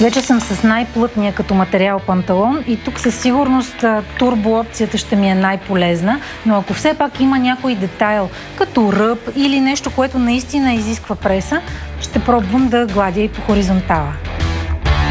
Вече съм с най-плътния като материал панталон и тук със сигурност турбо опцията ще ми е най-полезна, но ако все пак има някой детайл, като ръб или нещо, което наистина изисква преса, ще пробвам да гладя и по хоризонтала.